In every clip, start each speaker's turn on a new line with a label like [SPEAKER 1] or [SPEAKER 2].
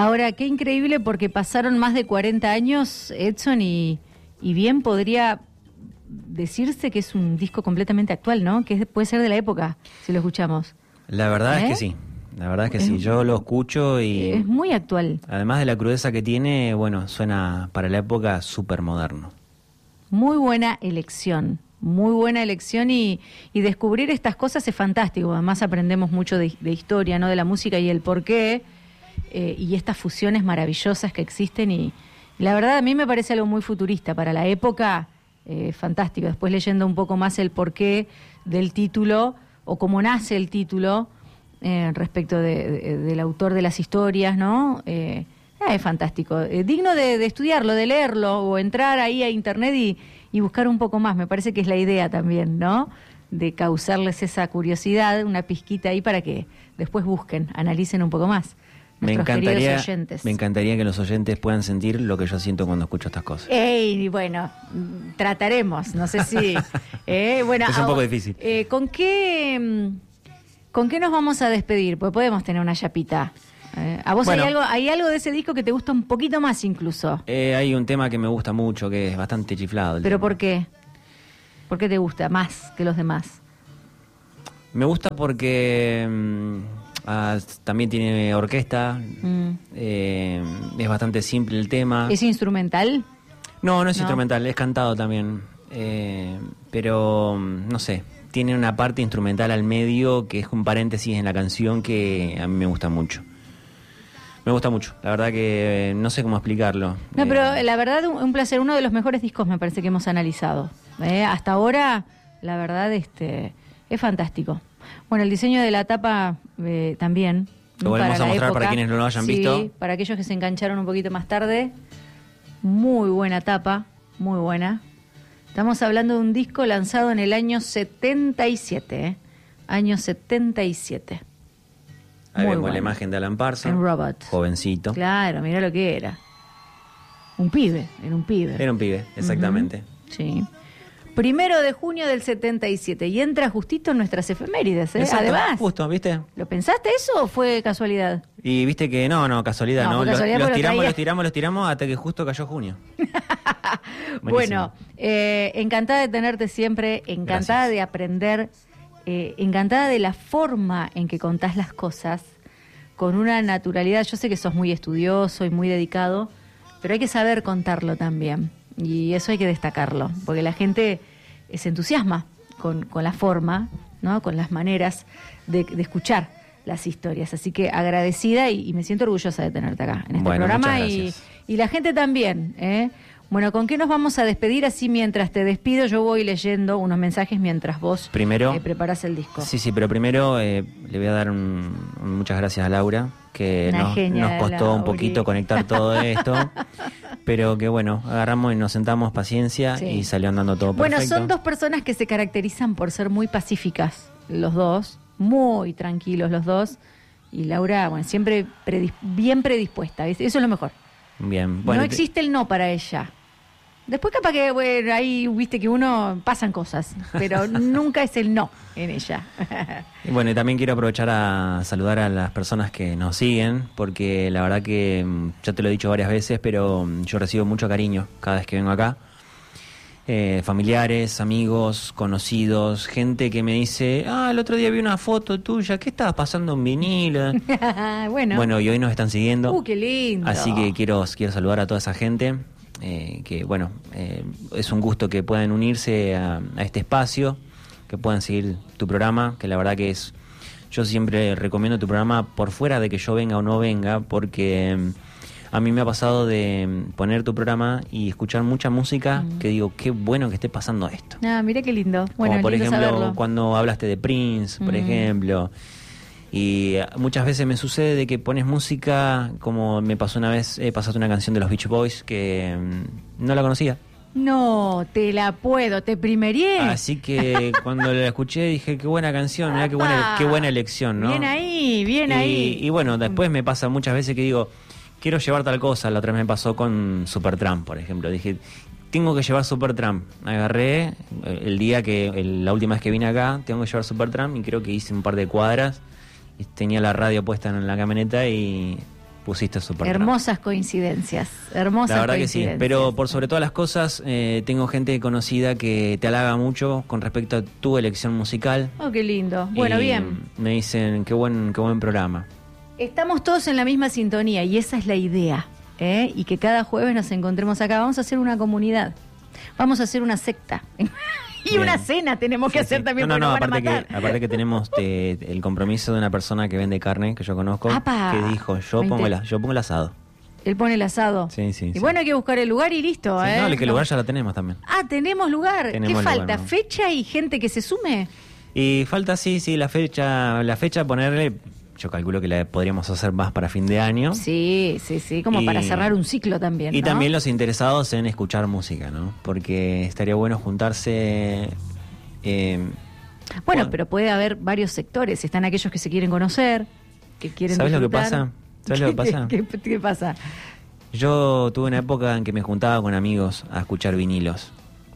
[SPEAKER 1] Ahora, qué increíble porque pasaron más de 40 años, Edson, y bien podría decirse que es un disco completamente actual, ¿no? Que puede ser de la época, si lo escuchamos.
[SPEAKER 2] La verdad es que sí. La verdad es que sí, yo lo escucho y...
[SPEAKER 1] Es muy actual.
[SPEAKER 2] Además de la crudeza que tiene, bueno, suena para la época súper moderno.
[SPEAKER 1] Muy buena elección y descubrir estas cosas es fantástico. Además aprendemos mucho de historia, ¿no? De la música y el porqué, y estas fusiones maravillosas que existen y la verdad a mí me parece algo muy futurista para la época, fantástico. Después leyendo un poco más el porqué del título o cómo nace el título, respecto del autor de las historias, ¿no? Es fantástico, digno de estudiarlo, de leerlo o entrar ahí a internet y buscar un poco más. Me parece que es la idea también, ¿no? De causarles esa curiosidad, una pizquita ahí para que después busquen, analicen un poco más.
[SPEAKER 2] Me encantaría que los oyentes puedan sentir lo que yo siento cuando escucho estas cosas.
[SPEAKER 1] Bueno, trataremos, no sé si... bueno,
[SPEAKER 2] es un poco difícil.
[SPEAKER 1] ¿Con qué nos vamos a despedir? Porque podemos tener una chapita. ¿A vos hay algo de ese disco que te gusta un poquito más incluso?
[SPEAKER 2] Hay un tema que me gusta mucho, que es bastante chiflado.
[SPEAKER 1] ¿Pero por qué? ¿Por qué te gusta más que los demás?
[SPEAKER 2] Me gusta porque también tiene orquesta, es bastante simple el tema.
[SPEAKER 1] ¿Es instrumental?
[SPEAKER 2] No es instrumental, es cantado también, pero no sé, tiene una parte instrumental al medio que es un paréntesis en la canción que a mí me gusta mucho. Me gusta mucho, la verdad que no sé cómo explicarlo.
[SPEAKER 1] No, pero la verdad un placer, uno de los mejores discos me parece que hemos analizado. Hasta ahora, la verdad, es fantástico. Bueno, el diseño de la tapa también.
[SPEAKER 2] Lo volvemos a mostrar para quienes no lo hayan visto.
[SPEAKER 1] Sí, para aquellos que se engancharon un poquito más tarde. Muy buena tapa, muy buena. Estamos hablando de un disco lanzado en el año 77, Año 77.
[SPEAKER 2] Ahí vemos la imagen de Alan Parsons.
[SPEAKER 1] En Robot.
[SPEAKER 2] Jovencito.
[SPEAKER 1] Claro, mira lo que era. Era un pibe.
[SPEAKER 2] Era un pibe, exactamente.
[SPEAKER 1] Sí. 1 de junio del 77. Y entra justito en nuestras efemérides,
[SPEAKER 2] Exacto,
[SPEAKER 1] además.
[SPEAKER 2] Justo, ¿viste?
[SPEAKER 1] ¿Lo pensaste eso o fue casualidad?
[SPEAKER 2] Y viste que no, casualidad, ¿no? Los tiramos hasta que justo cayó junio.
[SPEAKER 1] Bueno, encantada de tenerte siempre, encantada de aprender, encantada de la forma en que contás las cosas, con una naturalidad. Yo sé que sos muy estudioso y muy dedicado, pero hay que saber contarlo también. Y eso hay que destacarlo, porque la gente se entusiasma con la forma, ¿no? Con las maneras de escuchar las historias. Así que agradecida y me siento orgullosa de tenerte acá en este programa y la gente también. Bueno, ¿con qué nos vamos a despedir? Así mientras te despido yo voy leyendo unos mensajes mientras vos preparás el disco.
[SPEAKER 2] Sí, pero primero le voy a dar muchas gracias a Laura, que nos costó un poquito conectar todo esto, pero que bueno, agarramos y nos sentamos, paciencia, y salió andando todo perfecto.
[SPEAKER 1] Bueno, son dos personas que se caracterizan por ser muy pacíficas, los dos, muy tranquilos los dos, y Laura, bueno, siempre bien predispuesta, eso es lo mejor.
[SPEAKER 2] Bien,
[SPEAKER 1] bueno, no existe el no para ella. Después capaz que, bueno, ahí viste que pasan cosas, pero nunca es el no en ella.
[SPEAKER 2] Y bueno, y también quiero aprovechar a saludar a las personas que nos siguen, porque la verdad que, ya te lo he dicho varias veces, pero yo recibo mucho cariño cada vez que vengo acá. Familiares, amigos, conocidos, gente que me dice, el otro día vi una foto tuya, ¿qué estabas pasando en vinilo? Bueno, y hoy nos están siguiendo.
[SPEAKER 1] ¡Qué lindo!
[SPEAKER 2] Así que quiero saludar a toda esa gente, que bueno, es un gusto que puedan unirse a este espacio, que puedan seguir tu programa, que la verdad que yo siempre recomiendo tu programa por fuera de que yo venga o no venga, porque a mí me ha pasado de poner tu programa y escuchar mucha música que digo, qué bueno que esté pasando esto.
[SPEAKER 1] Mira qué lindo. Bueno,
[SPEAKER 2] como por
[SPEAKER 1] lindo
[SPEAKER 2] ejemplo,
[SPEAKER 1] saberlo.
[SPEAKER 2] Cuando hablaste de Prince, por ejemplo. Y muchas veces me sucede de que pones música, como me pasó una vez, pasaste una canción de los Beach Boys que no la conocía.
[SPEAKER 1] No, te primerié.
[SPEAKER 2] Así que cuando la escuché dije, qué buena canción, mirá qué buena elección, ¿no?
[SPEAKER 1] Bien ahí.
[SPEAKER 2] Y bueno, después me pasa muchas veces que digo, quiero llevar tal cosa. La otra vez me pasó con Supertramp, por ejemplo. Dije, tengo que llevar Supertramp. Agarré la última vez que vine acá, tengo que llevar Supertramp y creo que hice un par de cuadras y tenía la radio puesta en la camioneta y pusiste su
[SPEAKER 1] Hermosas coincidencias, hermosas
[SPEAKER 2] La verdad
[SPEAKER 1] coincidencias.
[SPEAKER 2] que sí, pero por sobre todas las cosas, tengo gente conocida que te halaga mucho con respecto a tu elección musical.
[SPEAKER 1] Oh, qué lindo. Bueno,
[SPEAKER 2] y
[SPEAKER 1] bien.
[SPEAKER 2] me dicen, qué buen programa.
[SPEAKER 1] Estamos todos en la misma sintonía y esa es la idea, ¿eh? Y que cada jueves nos encontremos acá. Vamos a hacer una comunidad, vamos a hacer una secta. Y
[SPEAKER 2] Bien.
[SPEAKER 1] una cena tenemos que hacer también,
[SPEAKER 2] No,
[SPEAKER 1] porque nos van a
[SPEAKER 2] aparte
[SPEAKER 1] matar.
[SPEAKER 2] aparte que tenemos el compromiso de una persona que vende carne, que yo conozco,
[SPEAKER 1] ¡Apa!
[SPEAKER 2] que dijo, yo pongo el asado.
[SPEAKER 1] Él pone el asado.
[SPEAKER 2] Sí.
[SPEAKER 1] Y bueno, hay que buscar el lugar y listo,
[SPEAKER 2] Sí,
[SPEAKER 1] ¿eh?
[SPEAKER 2] no, el lugar ya lo tenemos también.
[SPEAKER 1] Ah, tenemos lugar.
[SPEAKER 2] Tenemos
[SPEAKER 1] ¿Qué
[SPEAKER 2] lugar,
[SPEAKER 1] falta?
[SPEAKER 2] ¿no?
[SPEAKER 1] ¿Fecha y gente que se sume?
[SPEAKER 2] Y falta, sí, la fecha ponerle, yo calculo que la podríamos hacer más para fin de año.
[SPEAKER 1] Sí, como
[SPEAKER 2] Y-
[SPEAKER 1] para cerrar un ciclo también,
[SPEAKER 2] Y
[SPEAKER 1] ¿no?
[SPEAKER 2] también los interesados en escuchar música, ¿no? Porque estaría bueno juntarse.
[SPEAKER 1] Bueno, pero puede haber varios sectores. Están aquellos que se quieren conocer, que quieren
[SPEAKER 2] ¿Sabes lo que
[SPEAKER 1] disfrutar.
[SPEAKER 2] pasa? ¿Sabes lo que pasa?
[SPEAKER 1] ¿Qué pasa?
[SPEAKER 2] Yo tuve una época en que me juntaba con amigos a escuchar vinilos.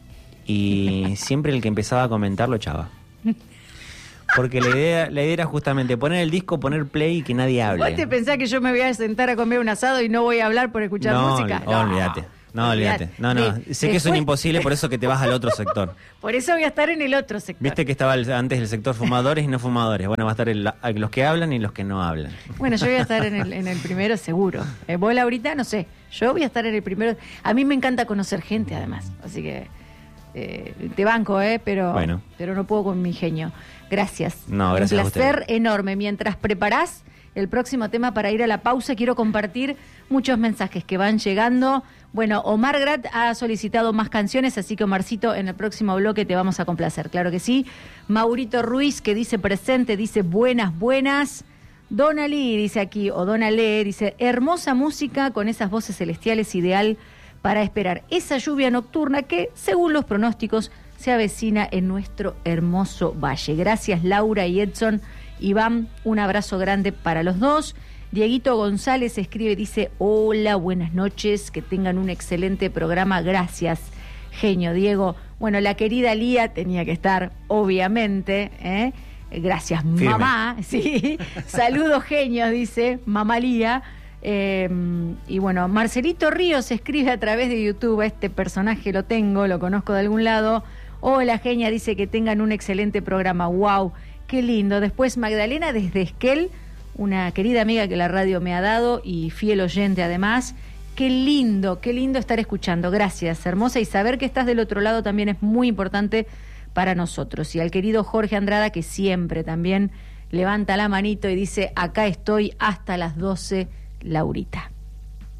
[SPEAKER 2] Y siempre el que empezaba a comentar lo echaba. Porque la idea era justamente poner el disco, poner play y que nadie hable.
[SPEAKER 1] ¿Vos te pensás que yo me voy a sentar a comer un asado y no voy a hablar por escuchar música?
[SPEAKER 2] Olvídate. No, olvídate. No. Sé que es un
[SPEAKER 1] Después-
[SPEAKER 2] imposible, por eso que te vas al otro sector.
[SPEAKER 1] Por eso voy a estar en el otro sector.
[SPEAKER 2] Viste que estaba antes el sector fumadores y no fumadores. Bueno, va a estar los que hablan y los que no hablan.
[SPEAKER 1] Bueno, yo voy a estar en el primero seguro. Vos, Laurita, no sé. Yo voy a estar en el primero. A mí me encanta conocer gente, además. Así que te banco, pero no puedo con mi ingenio. Gracias.
[SPEAKER 2] No, gracias a
[SPEAKER 1] Un
[SPEAKER 2] usted.
[SPEAKER 1] placer enorme. Mientras preparás el próximo tema para ir a la pausa, quiero compartir muchos mensajes que van llegando. Bueno, Omar Grat ha solicitado más canciones, así que Omarcito, en el próximo bloque te vamos a complacer, claro que sí. Maurito Ruiz, que dice presente, dice buenas. Donali dice aquí, o Donale, dice, hermosa música con esas voces celestiales, ideal para esperar esa lluvia nocturna que, según los pronósticos, se avecina en nuestro hermoso valle. Gracias, Laura y Edson. Iván, un abrazo grande para los dos. Dieguito González escribe, dice, hola, buenas noches, que tengan un excelente programa, gracias, genio Diego. Bueno, la querida Lía tenía que estar, obviamente, gracias,
[SPEAKER 2] Firme.
[SPEAKER 1] mamá, sí, saludos genios, dice, mamá Lía. Y bueno, Marcelito Ríos escribe a través de YouTube, este personaje lo conozco de algún lado. Hola, genia, dice que tengan un excelente programa, wow, qué lindo. Después Magdalena desde Esquel, una querida amiga que la radio me ha dado y fiel oyente además. Qué lindo estar escuchando. Gracias, hermosa. Y saber que estás del otro lado también es muy importante para nosotros. Y al querido Jorge Andrada, que siempre también levanta la manito y dice, acá estoy hasta las 12, Laurita.